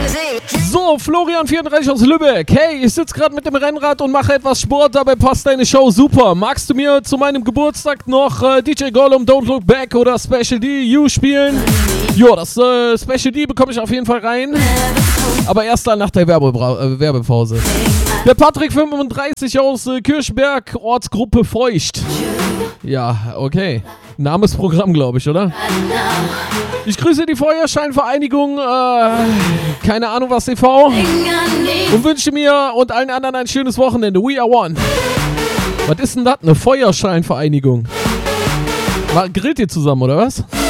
So, Florian34 aus Lübeck. Hey, ich sitze gerade mit dem Rennrad und mache etwas Sport, dabei passt deine Show super. Magst du mir zu meinem Geburtstag noch DJ Gollum, Don't Look Back oder Special D, You spielen? Jo, das Special D bekomme ich auf jeden Fall rein. Aber erst dann nach der Werbepause. Der Patrick35 aus Kirchberg, Ortsgruppe Feucht. Ja, okay. Namensprogramm, glaube ich, oder? Ich grüße die Feuerscheinvereinigung, keine Ahnung was TV, und wünsche mir und allen anderen ein schönes Wochenende. We are one. Was ist denn das? Eine Feuerscheinvereinigung? Grillt ihr zusammen, oder was?